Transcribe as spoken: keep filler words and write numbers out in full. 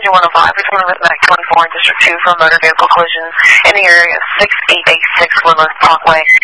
Station one oh five, return with Mac twenty-four in District two for motor vehicle collisions in the area of six eight eight six Woodland Parkway.